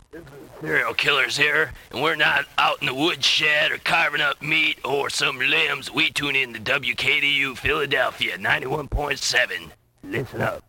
Serial killers here, and we're not out in the woodshed or carving up meat or some limbs. We tune in to WKDU Philadelphia 91.7. Listen up.